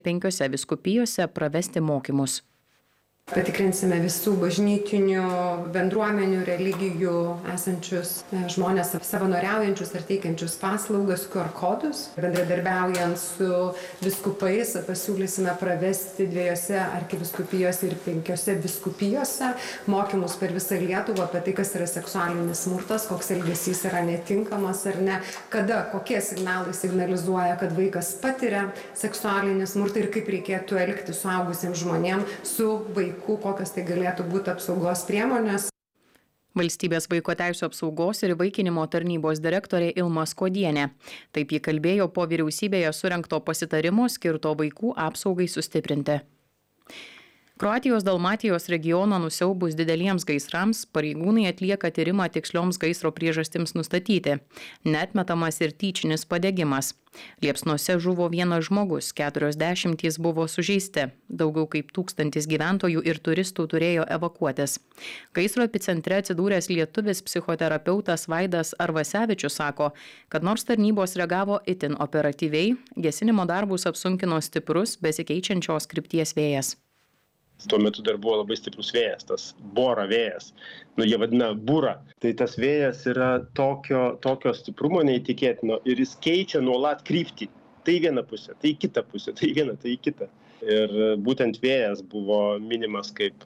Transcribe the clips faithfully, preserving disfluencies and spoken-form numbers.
penkiose vyskupijose pravesti mokymus. Patikrinsime visų bažnytinių bendruomenių, religijų esančius žmonės savanoriaujančius ar teikiančius paslaugas Q R kodus. Bendradarbiaujant su vyskupais pasiūlysime pravesti dviejose arkivyskupijose ir penkiose vyskupijose mokymus per visą Lietuvą apie tai, kas yra seksualinis smurtas, koks elgesys yra netinkamas ar ne, kada, kokie signalai signalizuoja, kad vaikas patiria seksualinį smurtą ir kaip reikėtų elgtis suaugusiems žmonėms su vaiku. Kokios tai galėtų būti apsaugos priemonės. Valstybės vaiko teisių apsaugos ir įvaikinimo tarnybos direktorė Ilma Skuodienė. Taip ji kalbėjo po vyriausybėje surengto pasitarimo skirto vaikų apsaugai sustiprinti. Kroatijos Dalmatijos regioną nusiaubus dideliems gaisrams pareigūnai atlieka tyrimą tikslioms gaisro priežastims nustatyti. Neatmetamas ir tyčinis padegimas. Liepsnose žuvo vienas žmogus, keturiasdešimt buvo sužeisti. Daugiau kaip tūkstantis gyventojų ir turistų turėjo evakuotis. Gaisro epicentre atsidūręs lietuvis psichoterapeutas Vaidas Arvasevičius sako, kad nors tarnybos reagavo itin operatyviai, gesinimo darbus apsunkino stiprus besikeičiančios krypties vėjas. Tuo metu dar buvo labai stiprus vėjas, tas bora vėjas, nu jie vadina būra. Tai tas vėjas yra tokio, tokio stiprumo neįtikėtino ir jis keičia nuolat kryptį. Tai viena pusė, tai kita pusė, tai viena, tai kita. Ir būtent vėjas buvo minimas kaip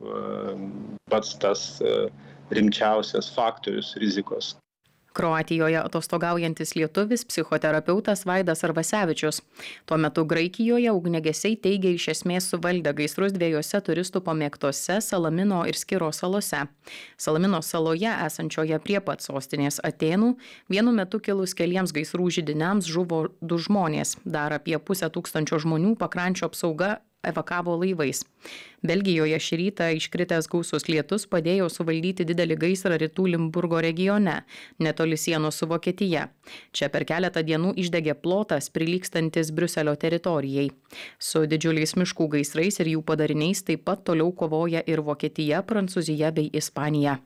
pats tas rimčiausias faktorius rizikos. Kroatijoje atostogaujantis lietuvis psichoterapeutas Vaidas Arvasevičius. Tuo metu Graikijoje ugniagesiai teigia iš esmės suvaldę gaisrus dviejose turistų pamėgtose Salamino ir Skiro salose. Salamino saloje esančioje prie pat sostinės Atėnų vienu metu kilus keliems gaisrų židiniams žuvo du žmonės. Dar apie pusę tūkstančio žmonių pakrančio apsauga evakavo laivais. Belgijoje šį rytą iškritęs gausus lietus padėjo suvaldyti didelį gaisrą rytų Limburgo regione, netoli sienos su Vokietija. Čia per keletą dienų išdegė plotas prilygstantis Briuselio teritorijai. Su didžiuliais miškų gaisrais ir jų padariniais taip pat toliau kovoja ir Vokietija, Prancūzija bei Ispanija.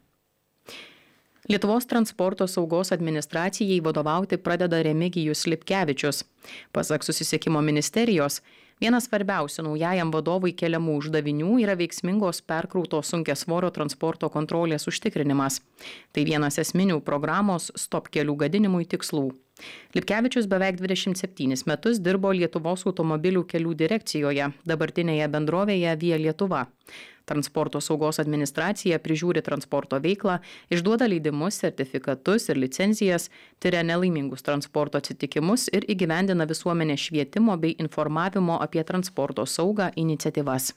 Lietuvos transporto saugos administracijai vadovauti pradeda Remigijus Lipkevičius. Pasak Susisiekimo ministerijos, vienas svarbiausių naujajam vadovui keliamų uždavinių yra veiksmingos perkrauto sunkiasvorio transporto kontrolės užtikrinimas. Tai vienas esminių programos Stop kelių gadinimui tikslų. Lipkevičius beveik dvidešimt septynis metus dirbo Lietuvos automobilių kelių direkcijoje, dabartinėje bendrovėje Via Lietuva. Transporto saugos administracija prižiūri transporto veiklą, išduoda leidimus, sertifikatus ir licenzijas, tyria nelaimingus transporto atsitikimus ir įgyvendina visuomenės švietimo bei informavimo apie transporto saugą iniciatyvas.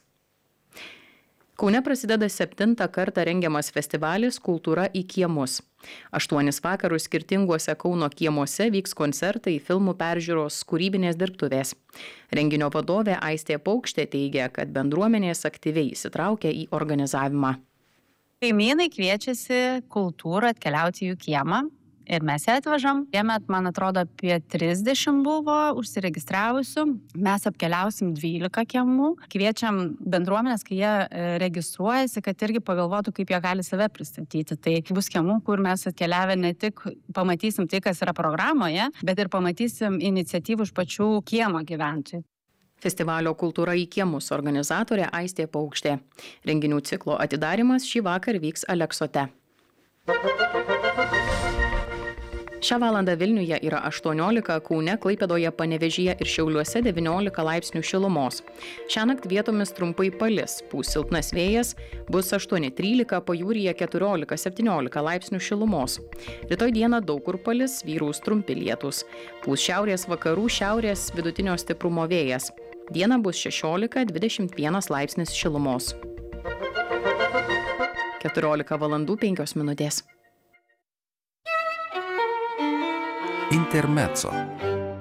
Kaune prasideda septintą kartą rengiamas festivalis Kultūra į kiemus. Aštuonis vakarus skirtinguose Kauno kiemuose vyks koncertai, filmų peržiūros, kūrybinės dirbtuvės. Renginio vadovė Aistė Paukštė teigia, kad bendruomenės aktyviai įsitraukia į organizavimą. Kaimynai kviečiasi kultūrą atkeliauti į jų kiemą. Ir mes ją atvežam. Šiemet, man atrodo, apie trisdešimt buvo užsiregistravusių. Mes apkeliausim dvylika kiemų. Kviečiam bendruomenės, kai jie registruojasi, kad irgi pagalvotų, kaip jie gali save pristatyti. Tai bus kiemų, kur mes atkeliavę ne tik pamatysim tai, kas yra programoje, bet ir pamatysim iniciatyvų iš pačių kiemo gyventojų. Festivalio Kultūra į kiemus organizatorė Aistė Paukštė. Renginių ciklo atidarimas šį vakar vyks Aleksote. Šią valandą Vilniuje yra aštuoniolika, Kaune, Klaipėdoje, Panevėžyje ir Šiauliuose devyniolika laipsnių šilumos. Šiąnakt vietomis trumpai palis, pūs silpnas vėjas, bus aštuoni trylika, pajūryje keturiolika septyniolika laipsnių šilumos. Rytoj dieną daug kur palis, vyraus trumpi lietūs. Pūs šiaurės vakarų, šiaurės vidutinio stiprumo vėjas. Dieną bus šešiolika dvidešimt vienas laipsnis šilumos. keturiolika valandų penkios minutės. Intermezzo.